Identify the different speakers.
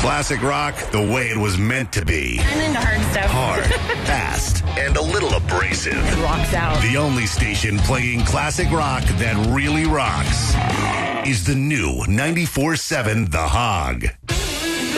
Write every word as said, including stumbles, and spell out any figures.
Speaker 1: Classic rock the way it was meant to be.
Speaker 2: I'm into hard stuff.
Speaker 1: Hard, fast, and a little abrasive.
Speaker 2: It rocks out.
Speaker 1: The only station playing classic rock that really rocks is the new ninety-four seven The Hog.